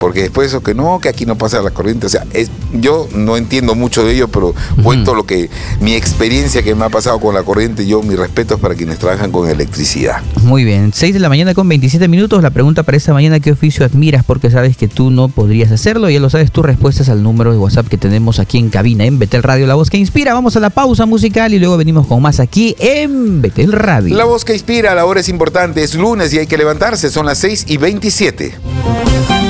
Porque después eso que no, que aquí no pasa la corriente. O sea, yo no entiendo mucho de ello, pero cuento mi experiencia que me ha pasado con la corriente. Mis respetos para quienes trabajan con electricidad. Muy bien, 6 de la mañana con 27 minutos. La pregunta para esta mañana: ¿qué oficio admiras? Porque sabes que tú no podrías hacerlo. Ya lo sabes, tus respuestas al número de WhatsApp que tenemos aquí en cabina, en Betel Radio, la voz que inspira. Vamos a la pausa musical y luego venimos con más aquí en Betel Radio. La voz que inspira, la hora es importante. Es lunes y hay que levantarse. Son las 6:27.